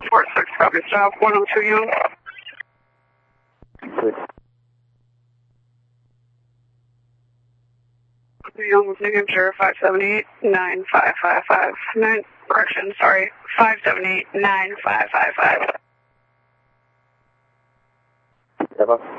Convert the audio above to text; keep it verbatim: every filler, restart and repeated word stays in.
four six, copy stop, one oh two Young. Six. Young with New Hampshire, five seven eight nine five five five. Nine, correction, sorry, five seven eight nine five five five. Ever?